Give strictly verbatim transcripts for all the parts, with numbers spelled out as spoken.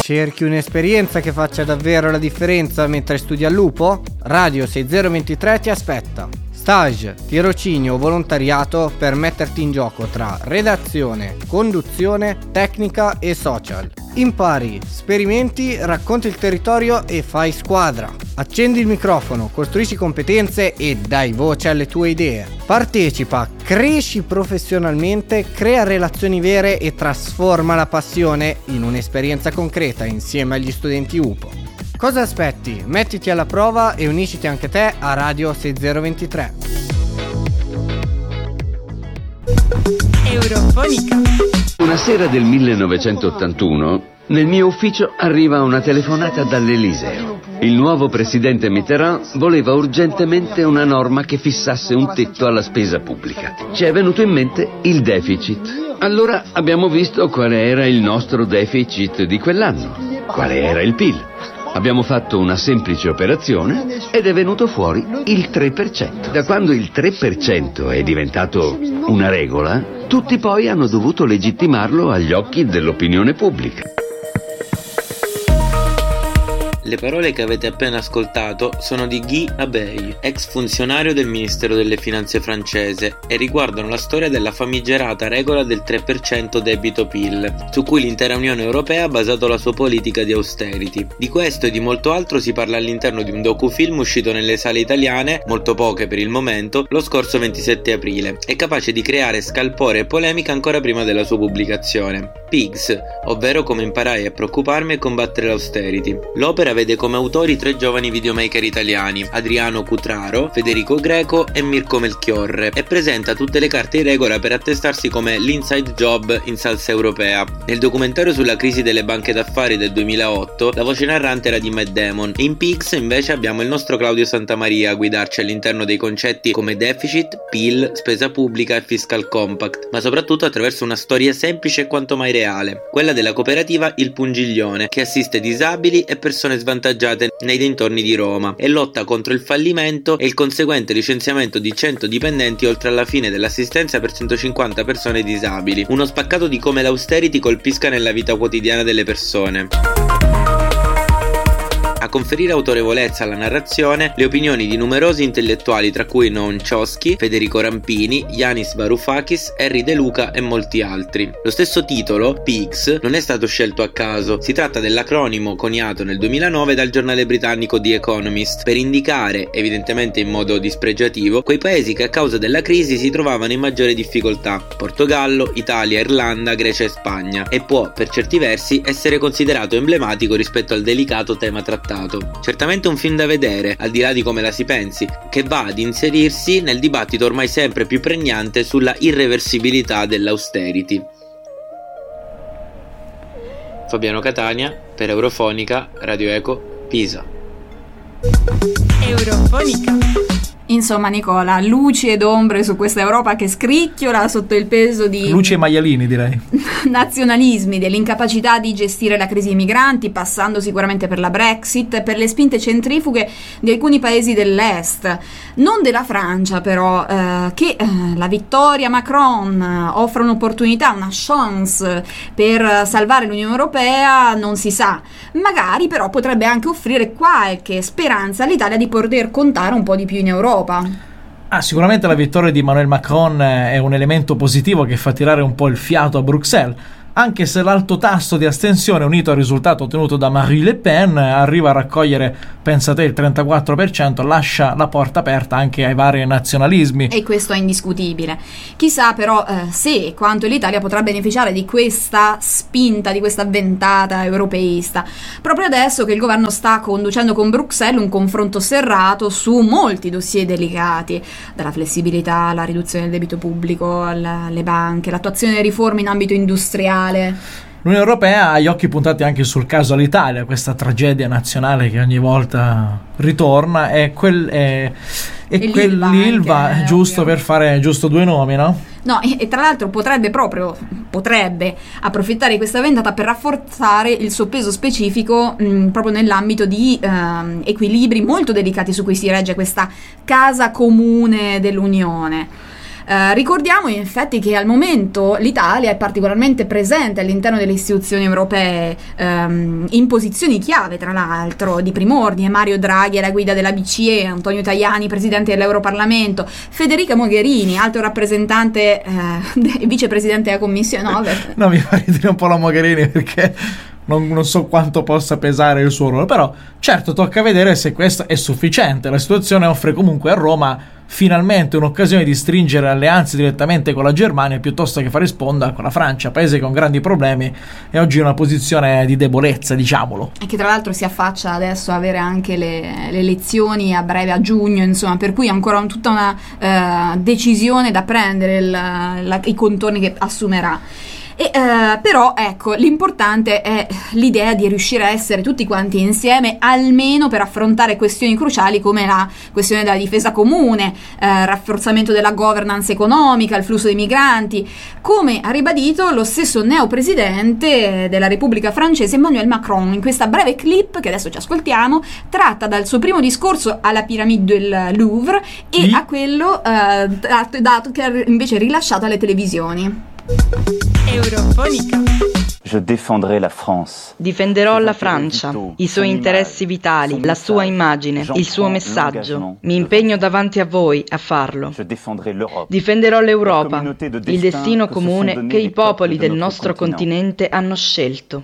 Cerchi un'esperienza che faccia davvero la differenza mentre studi al Lupo? Radio sei zero due tre ti aspetta. Stage, tirocinio o volontariato per metterti in gioco tra redazione, conduzione, tecnica e social. Impari, sperimenti, racconti il territorio e fai squadra. Accendi il microfono, costruisci competenze e dai voce alle tue idee. Partecipa, cresci professionalmente, crea relazioni vere e trasforma la passione in un'esperienza concreta insieme agli studenti U P O. Cosa aspetti? Mettiti alla prova e unisciti anche te a Radio sei zero due tre. Eurofonica. Una sera del millenovecentottantuno, nel mio ufficio arriva una telefonata dall'Eliseo. Il nuovo presidente Mitterrand voleva urgentemente una norma che fissasse un tetto alla spesa pubblica. Ci è venuto in mente il deficit. Allora abbiamo visto quale era il nostro deficit di quell'anno, quale era il P I L. Abbiamo fatto una semplice operazione ed è venuto fuori il tre per cento. Da quando il tre per cento è diventato una regola, tutti poi hanno dovuto legittimarlo agli occhi dell'opinione pubblica. Le parole che avete appena ascoltato sono di Guy Abey, ex funzionario del Ministero delle Finanze francese, e riguardano la storia della famigerata regola del tre per cento debito P I L, su cui l'intera Unione Europea ha basato la sua politica di austerity. Di questo e di molto altro si parla all'interno di un docufilm uscito nelle sale italiane, molto poche per il momento, lo scorso ventisette aprile, e capace di creare scalpore e polemica ancora prima della sua pubblicazione. Pigs, ovvero Come imparai a preoccuparmi e combattere l'austerity. L'opera vede come autori tre giovani videomaker italiani, Adriano Cutraro, Federico Greco e Mirko Melchiorre, e presenta tutte le carte in regola per attestarsi come l'inside job in salsa europea. Nel documentario sulla crisi delle banche d'affari del duemilaotto, la voce narrante era di Matt Damon, e in Pigs invece abbiamo il nostro Claudio Santamaria a guidarci all'interno dei concetti come deficit, P I L, spesa pubblica e fiscal compact, ma soprattutto attraverso una storia semplice e quanto mai reale, quella della cooperativa Il Pungiglione, che assiste disabili e persone svantaggiate nei dintorni di Roma e lotta contro il fallimento e il conseguente licenziamento di cento dipendenti, oltre alla fine dell'assistenza per centocinquanta persone disabili. Uno spaccato di come l'austerity colpisca nella vita quotidiana delle persone. A conferire autorevolezza alla narrazione le opinioni di numerosi intellettuali, tra cui Noam Chomsky, Federico Rampini, Yanis Varoufakis, Henry De Luca e molti altri. Lo stesso titolo, Pigs, non è stato scelto a caso. Si tratta dell'acronimo coniato nel duemilanove dal giornale britannico The Economist per indicare, evidentemente in modo dispregiativo, quei paesi che a causa della crisi si trovavano in maggiore difficoltà: Portogallo, Italia, Irlanda, Grecia e Spagna, e può, per certi versi, essere considerato emblematico rispetto al delicato tema trattato. Certamente un film da vedere, al di là di come la si pensi, che va ad inserirsi nel dibattito ormai sempre più pregnante sulla irreversibilità dell'austerity. Fabiano Catania per Eurofonica, Radio Eco, Pisa. Eurofonica. Insomma, Nicola, luci ed ombre su questa Europa che scricchiola sotto il peso di luci e maialini, direi, nazionalismi, dell'incapacità di gestire la crisi migranti, passando sicuramente per la Brexit, per le spinte centrifughe di alcuni paesi dell'est, non della Francia però, eh, che eh, la vittoria Macron eh, offre un'opportunità, una chance per salvare l'Unione Europea, non si sa. Magari però potrebbe anche offrire qualche speranza all'Italia di poter contare un po' di più in Europa. Ah, sicuramente la vittoria di Emmanuel Macron è un elemento positivo che fa tirare un po' il fiato a Bruxelles, anche se l'alto tasso di astensione unito al risultato ottenuto da Marine Le Pen arriva a raccogliere, pensa te, il trentaquattro per cento, lascia la porta aperta anche ai vari nazionalismi. E questo è indiscutibile. Chissà però eh, se e quanto l'Italia potrà beneficiare di questa spinta, di questa ventata europeista, proprio adesso che il governo sta conducendo con Bruxelles un confronto serrato su molti dossier delicati, dalla flessibilità alla riduzione del debito pubblico, alle banche, l'attuazione delle riforme in ambito industriale. L'Unione Europea ha gli occhi puntati anche sul caso all'Italia, questa tragedia nazionale che ogni volta ritorna, e quel è, e quell'Ilva, giusto per fare giusto due nomi, no? No, e, e tra l'altro potrebbe proprio potrebbe approfittare di questa ventata per rafforzare il suo peso specifico mh, proprio nell'ambito di uh, equilibri molto delicati su cui si regge questa casa comune dell'Unione. Eh, ricordiamo in effetti che al momento l'Italia è particolarmente presente all'interno delle istituzioni europee, ehm, in posizioni chiave tra l'altro, di prim'ordine: Mario Draghi alla guida della B C E, Antonio Tajani presidente dell'Europarlamento, Federica Mogherini alto rappresentante eh, vicepresidente della Commissione. No, no, mi fa ridere un po' la Mogherini perché Non, non so quanto possa pesare il suo ruolo, però certo tocca vedere se questo è sufficiente. La situazione offre comunque a Roma finalmente un'occasione di stringere alleanze direttamente con la Germania piuttosto che fare sponda con la Francia, paese con grandi problemi e oggi in una posizione di debolezza, diciamolo. E che tra l'altro si affaccia adesso a avere anche le, le elezioni a breve, a giugno, insomma, per cui ancora un, tutta una uh, decisione da prendere, il, la, i contorni che assumerà. E, eh, però ecco, l'importante è l'idea di riuscire a essere tutti quanti insieme, almeno per affrontare questioni cruciali come la questione della difesa comune, eh, rafforzamento della governance economica, il flusso dei migranti, come ha ribadito lo stesso neopresidente della Repubblica Francese Emmanuel Macron in questa breve clip che adesso ci ascoltiamo, tratta dal suo primo discorso alla Pyramide del Louvre e sì. a quello eh, dato, dato che ha invece rilasciato alle televisioni. Eurofonica. Je défendrai la France. Difenderò la Francia, i suoi interessi vitali, la sua immagine, il suo messaggio. Mi impegno davanti a voi a farlo. Difenderò l'Europa, il destino comune che i popoli del nostro continente hanno scelto.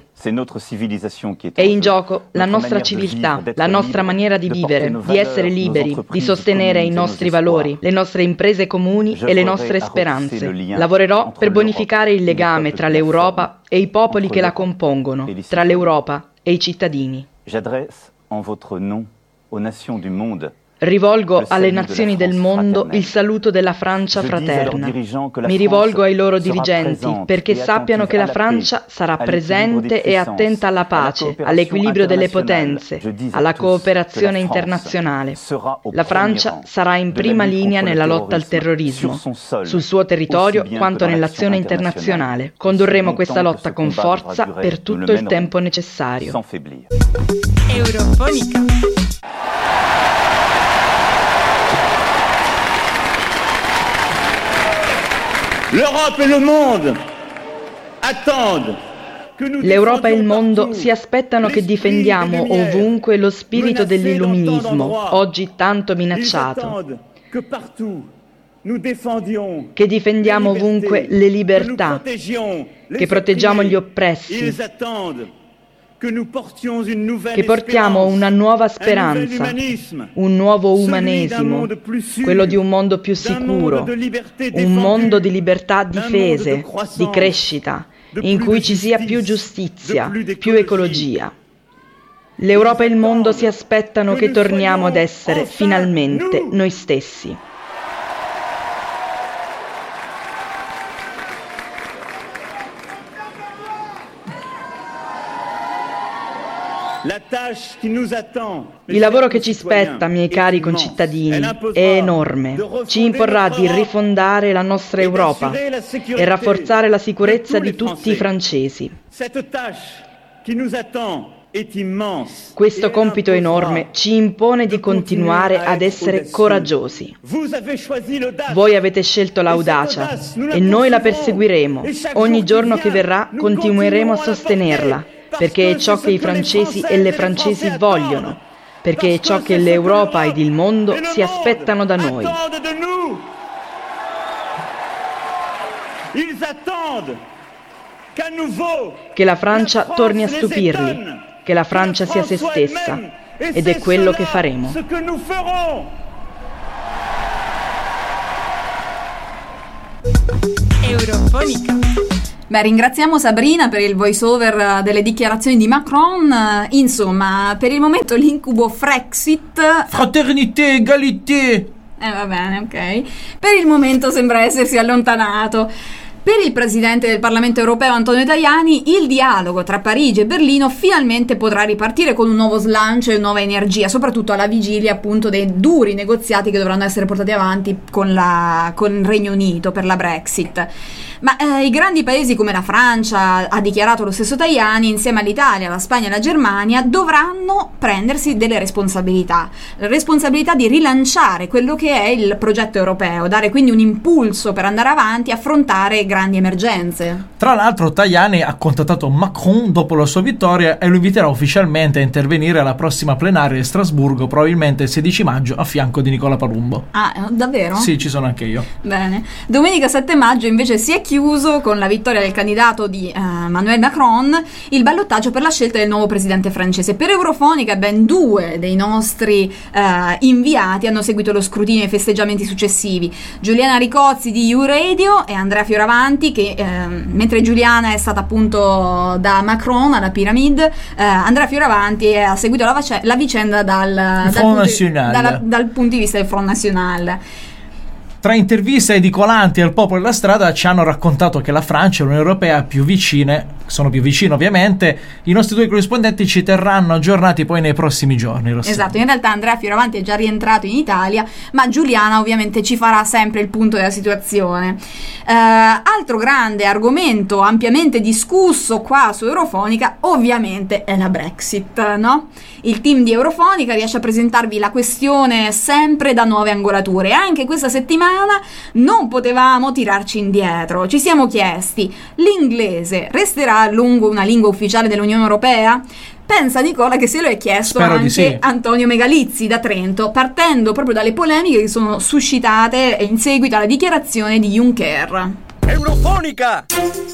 È in gioco la nostra civiltà, la nostra maniera di vivere, di essere liberi, di sostenere i nostri valori, le nostre imprese comuni e le nostre speranze. Lavorerò per bonificare il legame tra l'Europa e i popoli che la compongono, tra l'Europa e i cittadini. J'adresse en votre nom aux nations du monde. Rivolgo alle nazioni del mondo il saluto della Francia fraterna. Mi rivolgo ai loro dirigenti perché sappiano che la Francia sarà presente e attenta alla pace, all'equilibrio delle potenze, alla cooperazione internazionale. La Francia sarà in prima linea nella lotta al terrorismo, sul suo territorio quanto nell'azione internazionale. Condurremo questa lotta con forza per tutto il tempo necessario. Eurofonica. L'Europe et le monde attendent que nous L'Europa e il mondo si aspettano che difendiamo ovunque lo spirito dell'illuminismo, oggi tanto minacciato, che difendiamo ovunque le libertà, che proteggiamo gli oppressi, che portiamo una nuova speranza, un nuovo umanesimo, quello di un mondo più sicuro, un mondo di libertà difese, di crescita, in cui ci sia più giustizia, più ecologia. L'Europa e il mondo si aspettano che torniamo ad essere finalmente noi stessi. Il lavoro che ci spetta, miei cari concittadini, è enorme. Ci imporrà di rifondare la nostra Europa e rafforzare la sicurezza di tutti i francesi. Questo compito enorme ci impone di continuare ad essere coraggiosi. Voi avete scelto l'audacia e noi la perseguiremo. Ogni giorno che verrà continueremo a sostenerla, perché è ciò che i francesi e le francesi vogliono, perché è ciò che l'Europa ed il mondo si aspettano da noi. Che la Francia torni a stupirli, che la Francia sia se stessa, ed è quello che faremo. Eurofonica. Beh, ringraziamo Sabrina per il voice over delle dichiarazioni di Macron. Insomma, per il momento l'incubo Frexit, fraternité, égalité. Eh va bene, ok. Per il momento sembra essersi allontanato. Per il presidente del Parlamento europeo Antonio Tajani, il dialogo tra Parigi e Berlino finalmente potrà ripartire con un nuovo slancio e nuova energia, soprattutto alla vigilia appunto dei duri negoziati che dovranno essere portati avanti con, la, con il Regno Unito per la Brexit. Ma eh, i grandi paesi come la Francia, ha dichiarato lo stesso Tajani, insieme all'Italia, la Spagna e la Germania, dovranno prendersi delle responsabilità. La responsabilità di rilanciare quello che è il progetto europeo, dare quindi un impulso per andare avanti e affrontare grandi emergenze. Tra l'altro Tajani ha contattato Macron dopo la sua vittoria e lo inviterà ufficialmente a intervenire alla prossima plenaria di Strasburgo, probabilmente il sedici maggio, a fianco di Nicola Palumbo. Ah, davvero? Sì, ci sono anche io. Bene. Domenica sette maggio invece si è chiuso con la vittoria del candidato di uh, Emmanuel Macron il ballottaggio per la scelta del nuovo presidente francese. Per Eurofonica ben due dei nostri uh, inviati hanno seguito lo scrutinio e i festeggiamenti successivi. Giuliana Ricozzi di You Radio e Andrea Fioravanti che uh, mentre Giuliana è stata appunto da Macron alla Pyramide, uh, Andrea Fioravanti ha seguito la, vac- la vicenda dal, dal, punto di, dalla, dal punto di vista del Front National. Tra interviste edicolanti al popolo della strada ci hanno raccontato che la Francia e l'Unione Europea più vicine, sono più vicine ovviamente, i nostri due corrispondenti ci terranno aggiornati poi nei prossimi giorni. Esatto, in realtà Andrea Fioravanti è già rientrato in Italia, ma Giuliana ovviamente ci farà sempre il punto della situazione. Eh, altro grande argomento ampiamente discusso qua su Eurofonica ovviamente è la Brexit, no? Il team di Eurofonica riesce a presentarvi la questione sempre da nuove angolature e anche questa settimana non potevamo tirarci indietro. Ci siamo chiesti: l'inglese resterà a lungo una lingua ufficiale dell'Unione Europea? Pensa Nicola che se lo è chiesto Spero anche sì. Antonio Megalizzi da Trento, partendo proprio dalle polemiche che sono suscitate in seguito alla dichiarazione di Juncker. Eurofonica!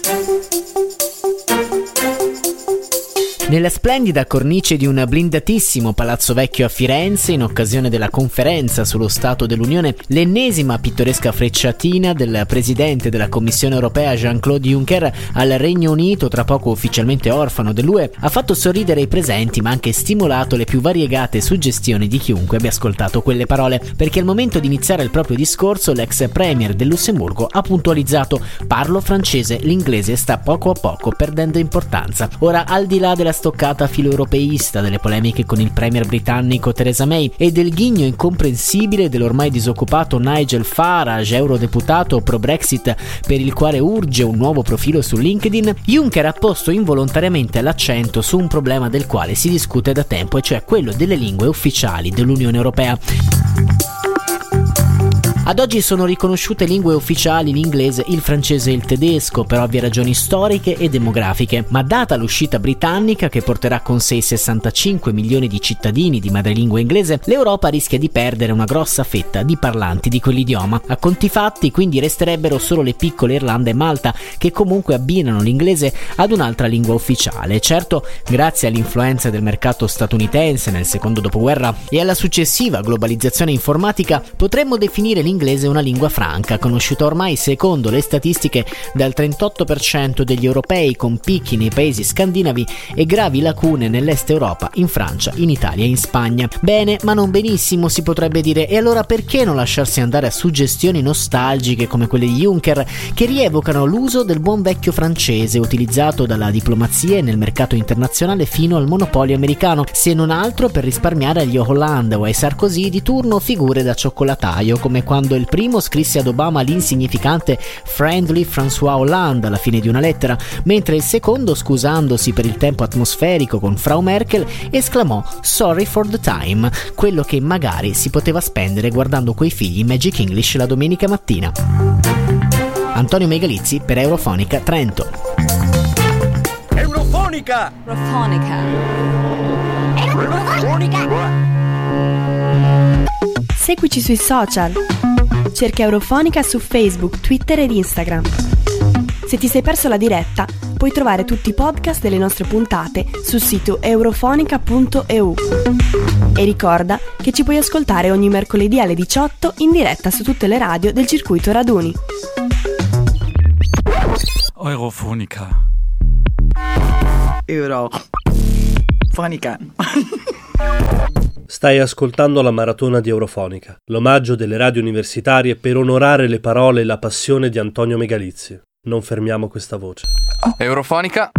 Nella splendida cornice di un blindatissimo Palazzo Vecchio a Firenze, in occasione della conferenza sullo Stato dell'Unione, l'ennesima pittoresca frecciatina del presidente della Commissione Europea Jean-Claude Juncker al Regno Unito, tra poco ufficialmente orfano dell'U E, ha fatto sorridere i presenti ma anche stimolato le più variegate suggestioni di chiunque abbia ascoltato quelle parole, perché al momento di iniziare il proprio discorso l'ex premier del Lussemburgo ha puntualizzato: parlo francese, l'inglese sta poco a poco perdendo importanza. Ora, al di là della stoccata filoeuropeista, delle polemiche con il premier britannico Theresa May e del ghigno incomprensibile dell'ormai disoccupato Nigel Farage, eurodeputato pro-Brexit, per il quale urge un nuovo profilo su LinkedIn, Juncker ha posto involontariamente l'accento su un problema del quale si discute da tempo, e cioè quello delle lingue ufficiali dell'Unione Europea. Ad oggi sono riconosciute lingue ufficiali l'inglese, il francese e il tedesco, per ovvie ragioni storiche e demografiche, ma data l'uscita britannica, che porterà con sé sessantacinque milioni di cittadini di madrelingua inglese, l'Europa rischia di perdere una grossa fetta di parlanti di quell'idioma. A conti fatti, quindi, resterebbero solo le piccole Irlanda e Malta, che comunque abbinano l'inglese ad un'altra lingua ufficiale. Certo, grazie all'influenza del mercato statunitense nel secondo dopoguerra e alla successiva globalizzazione informatica, potremmo definire l'inglese L'inglese è una lingua franca, conosciuta ormai, secondo le statistiche, dal trentotto per cento degli europei, con picchi nei paesi scandinavi e gravi lacune nell'est Europa, in Francia, in Italia e in Spagna. Bene, ma non benissimo, si potrebbe dire. E allora perché non lasciarsi andare a suggestioni nostalgiche come quelle di Juncker, che rievocano l'uso del buon vecchio francese, utilizzato dalla diplomazia e nel mercato internazionale fino al monopolio americano, se non altro per risparmiare agli Hollande o ai Sarkozy di turno figure da cioccolataio, come quando il primo scrisse ad Obama l'insignificante Friendly François Hollande alla fine di una lettera, mentre il secondo, scusandosi per il tempo atmosferico con Frau Merkel, esclamò "Sorry for the time", quello che magari si poteva spendere guardando quei figli Magic English la domenica mattina. Antonio Megalizzi per Eurofonica Trento. Eurofonica! Eurofonica. Eurofonica! Seguici sui social. Cerca Eurofonica su Facebook, Twitter ed Instagram. Se ti sei perso la diretta, puoi trovare tutti i podcast delle nostre puntate sul sito eurofonica punto e u. E ricorda che ci puoi ascoltare ogni mercoledì alle diciotto in diretta su tutte le radio del circuito Raduni. Eurofonica. Eurofonica. Stai ascoltando la maratona di Eurofonica, l'omaggio delle radio universitarie per onorare le parole e la passione di Antonio Megalizzi. non fermiamo questa voce. Eurofonica.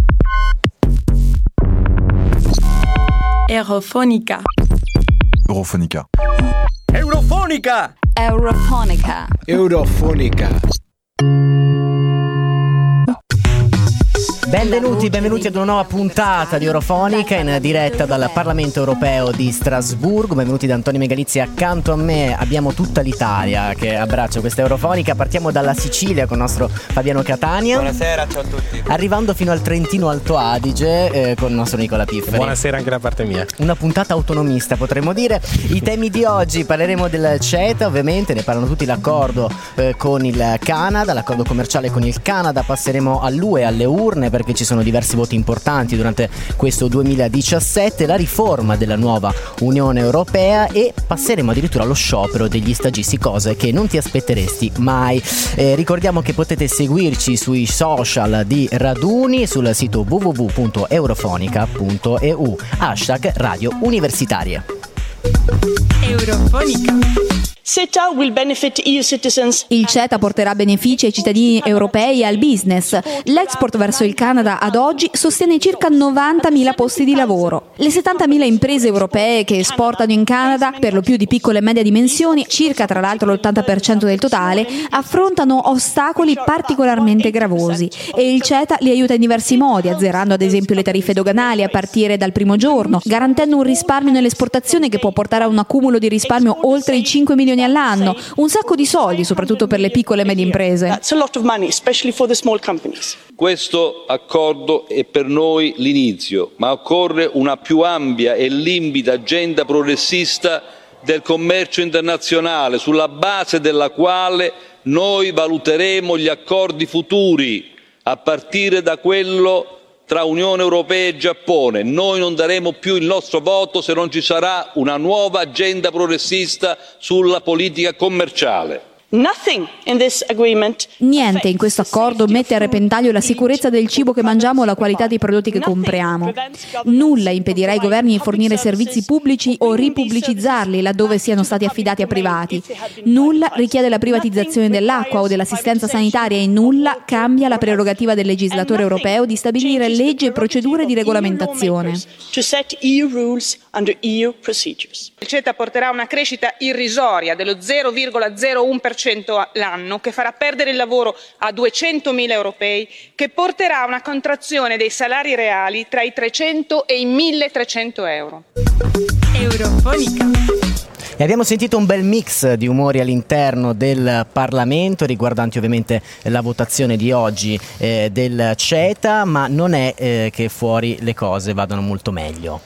Eurofonica. Eurofonica. Eurofonica. Eurofonica. Eurofonica. Benvenuti, benvenuti ad una nuova puntata di Eurofonica in diretta dal Parlamento Europeo di Strasburgo. Benvenuti da Antonio Megalizzi. Accanto a me abbiamo tutta l'Italia che abbraccia questa Eurofonica. Partiamo dalla Sicilia con il nostro Fabiano Catania. Buonasera, ciao a tutti. Arrivando fino al Trentino Alto Adige eh, con il nostro Nicola Pifferi. Buonasera anche da parte mia. Una puntata autonomista, potremmo dire. I temi di oggi: parleremo del CETA, ovviamente, ne parlano tutti, l'accordo eh, con il Canada, l'accordo commerciale con il Canada. Passeremo all'U E, alle urne, perché ci sono diversi voti importanti durante questo duemiladiciassette, la riforma della nuova Unione Europea e passeremo addirittura allo sciopero degli stagisti, cose che non ti aspetteresti mai. Eh, ricordiamo che potete seguirci sui social di Raduni, sul sito w w w punto eurofonica punto e u, hashtag Radio Universitarie. Eurofonica. CETA will benefit E U citizens. Il CETA porterà benefici ai cittadini europei e al business. L'export verso il Canada ad oggi sostiene circa novantamila posti di lavoro. Le settantamila imprese europee che esportano in Canada, per lo più di piccole e medie dimensioni, circa tra l'altro l'ottanta per cento del totale, affrontano ostacoli particolarmente gravosi e il CETA li aiuta in diversi modi, azzerando ad esempio le tariffe doganali a partire dal primo giorno, garantendo un risparmio nell'esportazione che può portare a un accumulo di risparmio oltre i cinque milioni all'anno, un sacco di soldi soprattutto per le piccole e medie imprese. Questo accordo è per noi l'inizio, ma occorre una più ampia e limpida agenda progressista del commercio internazionale, sulla base della quale noi valuteremo gli accordi futuri, a partire da quello tra Unione Europea e Giappone. Noi non daremo più il nostro voto se non ci sarà una nuova agenda progressista sulla politica commerciale. Niente in questo accordo mette a repentaglio la sicurezza del cibo che mangiamo o la qualità dei prodotti che compriamo. Nulla impedirà ai governi di fornire servizi pubblici o ripubblicizzarli laddove siano stati affidati a privati. Nulla richiede la privatizzazione dell'acqua o dell'assistenza sanitaria e nulla cambia la prerogativa del legislatore europeo di stabilire leggi e procedure di regolamentazione. Il CETA porterà una crescita irrisoria dello zero virgola zero uno per cento l'anno, che farà perdere il lavoro a duecentomila europei, che porterà a una contrazione dei salari reali tra i trecento e i milletrecento euro. Eurofonica. E abbiamo sentito un bel mix di umori all'interno del Parlamento riguardanti ovviamente la votazione di oggi eh, del CETA, ma non è eh, che fuori le cose vadano molto meglio.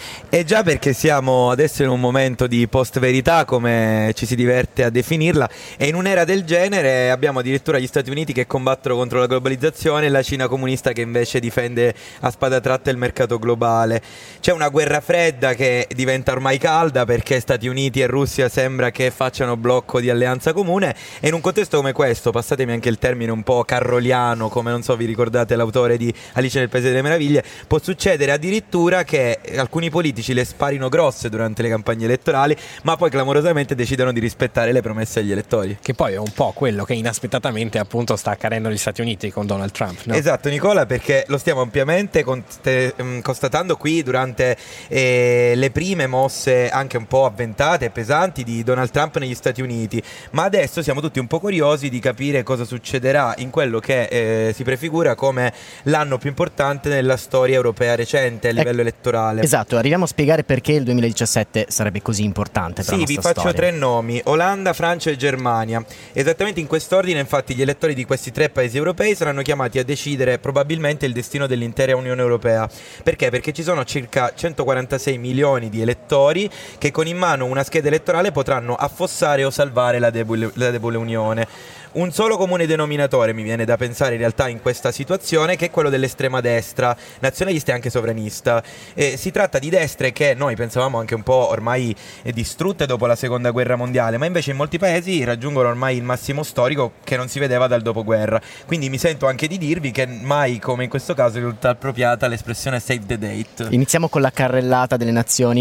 E già, perché siamo adesso in un momento di post-verità, come ci si diverte a definirla, e in un'era del genere abbiamo addirittura gli Stati Uniti che combattono contro la globalizzazione e la Cina comunista che invece difende a spada tratta il mercato globale. C'è una guerra fredda che diventa ormai calda perché Stati Uniti e Russia sembra che facciano blocco di alleanza comune, e in un contesto come questo, passatemi anche il termine un po' carroliano, come non so vi ricordate l'autore di Alice nel Paese delle Meraviglie, può succedere addirittura che alcuni politici le sparino grosse durante le campagne elettorali, ma poi clamorosamente decidano di rispettare le promesse agli elettori. Che poi è un po' quello che inaspettatamente appunto sta accadendo negli Stati Uniti con Donald Trump, no? Esatto, Nicola, perché lo stiamo ampiamente conte- constatando qui durante eh, le prime mosse anche un po' avventate e pesanti di Donald Trump negli Stati Uniti, ma adesso siamo tutti un po' curiosi di capire cosa succederà in quello che eh, si prefigura come l'anno più importante nella storia europea recente a livello eh, elettorale. Esatto, arriviamo a spiegare perché il duemiladiciassette sarebbe così importante per sì, la nostra vi faccio storia. tre nomi: Olanda, Francia e Germania. Esattamente in quest'ordine, infatti, gli elettori di questi tre paesi europei saranno chiamati a decidere probabilmente il destino dell'intera Unione Europea. Perché? Perché ci sono circa centoquarantasei milioni di elettori che con in mano una scheda elettorale potranno affossare o salvare la debole, la debole Unione. Un solo comune denominatore mi viene da pensare in realtà in questa situazione, che è quello dell'estrema destra, nazionalista e anche sovranista. Eh, si tratta di destre che noi pensavamo anche un po' ormai eh, distrutte dopo la seconda guerra mondiale, ma invece in molti paesi raggiungono ormai il massimo storico che non si vedeva dal dopoguerra. Quindi mi sento anche di dirvi che mai come in questo caso risulta appropriata l'espressione save the date. Iniziamo con la carrellata delle nazioni.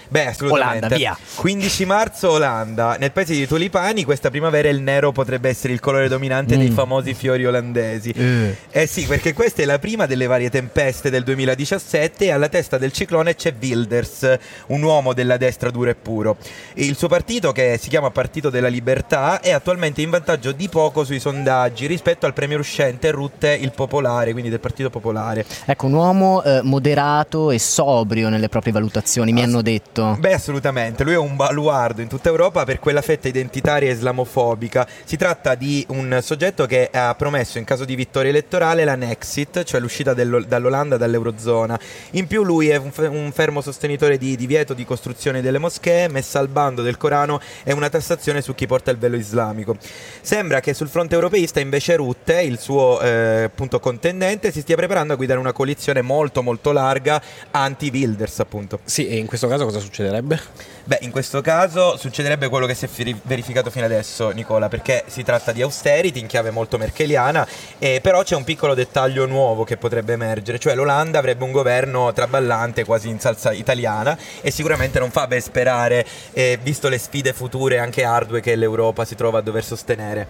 Beh, assolutamente. Olanda, via. quindici marzo Olanda. Nel paese di tulipani questa primavera il nero potrebbe essere il colore dominante mm. dei famosi fiori olandesi. Eh. eh sì, perché questa è la prima delle varie tempeste del duemiladiciassette e alla testa del ciclone c'è Wilders, un uomo della destra duro e puro. E il suo partito, che si chiama Partito della Libertà, è attualmente in vantaggio di poco sui sondaggi rispetto al premier uscente Rutte, il popolare, quindi del Partito Popolare. Ecco, un uomo eh, moderato e sobrio nelle proprie valutazioni, mi Ass- hanno detto. Beh, assolutamente, lui è un baluardo in tutta Europa per quella fetta identitaria e islamofobica. Si tratta di un soggetto che ha promesso in caso di vittoria elettorale la Nexit, cioè l'uscita dello- dall'Olanda dall'Eurozona. In più lui è un, f- un fermo sostenitore di divieto di costruzione delle moschee, messa al bando del Corano e una tassazione su chi porta il velo islamico. Sembra che sul fronte europeista invece Rutte, il suo eh, appunto contendente, si stia preparando a guidare una coalizione molto molto larga anti-Wilders, appunto. Sì, e in questo caso cosa succederebbe? Beh, in questo caso succederebbe quello che si è verificato fino adesso, Nicola, perché si tratta di austerity in chiave molto merkeliana, eh, però c'è un piccolo dettaglio nuovo che potrebbe emergere, cioè l'Olanda avrebbe un governo traballante quasi in salsa italiana e sicuramente non fa ben sperare, eh, visto le sfide future anche ardue che l'Europa si trova a dover sostenere.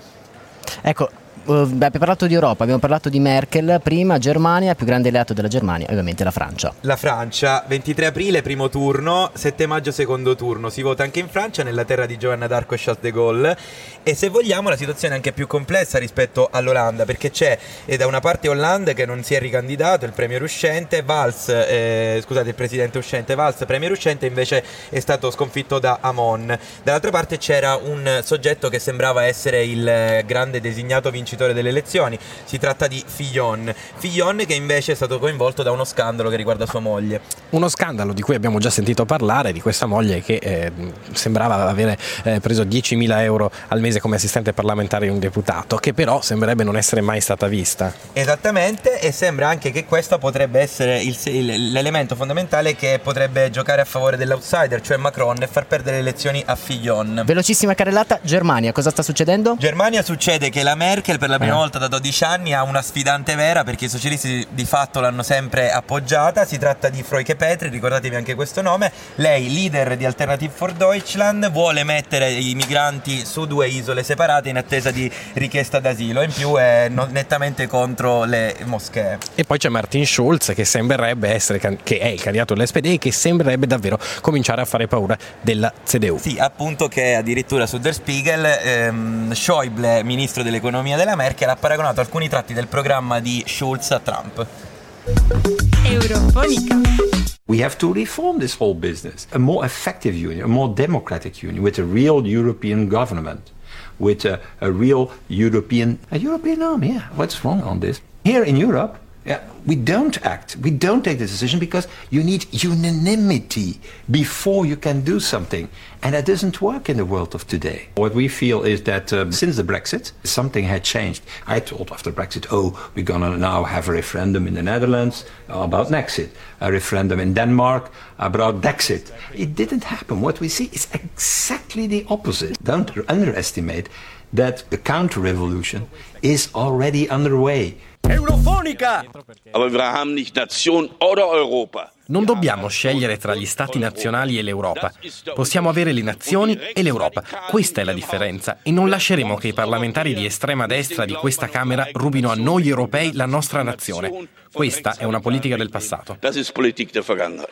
Ecco, uh, beh, abbiamo parlato di Europa, abbiamo parlato di Merkel prima, Germania, più grande alleato della Germania, ovviamente la Francia. La Francia, ventitré aprile primo turno, sette maggio secondo turno, si vota anche in Francia, nella terra di Giovanna d'Arco e Charles de Gaulle, e se vogliamo la situazione è anche più complessa rispetto all'Olanda, perché c'è eh, da una parte Hollande che non si è ricandidato, il premier uscente, Valls, eh, scusate il presidente uscente, Valls, premier uscente, invece è stato sconfitto da Hamon. Dall'altra parte c'era un soggetto che sembrava essere il grande designato vincitore delle elezioni, si tratta di Fillon. Fillon che invece è stato coinvolto da uno scandalo che riguarda sua moglie. Uno scandalo di cui abbiamo già sentito parlare, di questa moglie che eh, sembrava avere eh, preso diecimila euro al mese come assistente parlamentare di un deputato, che però sembrerebbe non essere mai stata vista. Esattamente, e sembra anche che questo potrebbe essere il, il, l'elemento fondamentale che potrebbe giocare a favore dell'outsider, cioè Macron, e far perdere le elezioni a Fillon. Velocissima carrellata, Germania, cosa sta succedendo? Germania succede che la Merkel per la prima eh. volta da dodici anni ha una sfidante vera, perché i socialisti di fatto l'hanno sempre appoggiata. Si tratta di Frauke Petry, ricordatevi anche questo nome. Lei, leader di Alternative for Deutschland, vuole mettere i migranti su due isole separate in attesa di richiesta d'asilo, in più è nettamente contro le moschee. E poi c'è Martin Schulz che sembrerebbe essere, che è il candidato dell'S P D e che sembrerebbe davvero cominciare a fare paura della C D U. Sì, appunto, che addirittura su Der Spiegel ehm, Schäuble, ministro dell'economia della Merkel, ha paragonato alcuni tratti del programma di Schulz a Trump. Eurofonica. We have to reform this whole business. A more effective union, a more democratic union with a real European government, with a, a real European, a European army. Yeah, what's wrong on this? Here in Europe, yeah, we don't act, we don't take the decision because you need unanimity before you can do something. And that doesn't work in the world of today. What we feel is that um, since the Brexit, something had changed. I told after Brexit, oh, we're going to now have a referendum in the Netherlands about Nexit, a referendum in Denmark about Dexit. It didn't happen. What we see is exactly the opposite. Don't underestimate that the counter-revolution is already underway. Eurofonica! Aber wir haben nicht Nation oder Europa. Non dobbiamo scegliere tra gli stati nazionali e l'Europa. Possiamo avere le nazioni e l'Europa. Questa è la differenza e non lasceremo che i parlamentari di estrema destra di questa Camera rubino a noi europei la nostra nazione. Questa è una politica del passato. Das ist Politik der Vergangenheit.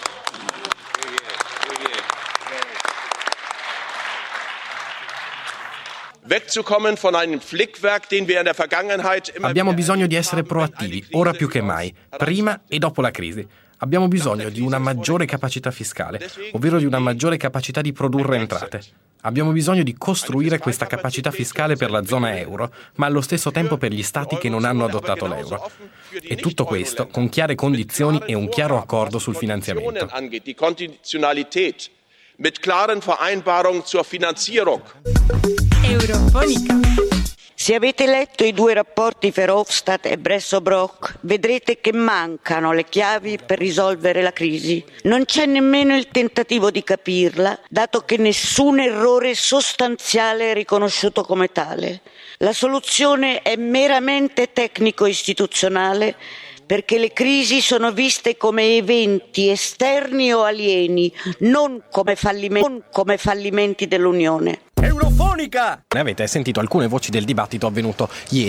Wegzukommen von einem Flickwerk, den wir in der Vergangenheit immer. Abbiamo bisogno di essere proattivi, ora più che mai, prima e dopo la crisi. Abbiamo bisogno di una maggiore capacità fiscale, ovvero di una maggiore capacità di produrre entrate. Abbiamo bisogno di costruire questa capacità fiscale per la zona euro, ma allo stesso tempo per gli stati che non hanno adottato l'euro. E tutto questo con chiare condizioni e un chiaro accordo sul finanziamento. Die Konditionalität mit klaren Vereinbarungen zur Finanzierung. Eurofonica. Se avete letto i due rapporti Verhofstadt e Bresso-Brock, vedrete che mancano le chiavi per risolvere la crisi. Non c'è nemmeno il tentativo di capirla, dato che nessun errore sostanziale è riconosciuto come tale. La soluzione è meramente tecnico-istituzionale, perché le crisi sono viste come eventi esterni o alieni, non come, fallime- non come fallimenti dell'Unione. Eurofonica! Ne avete sentito alcune voci del dibattito avvenuto ieri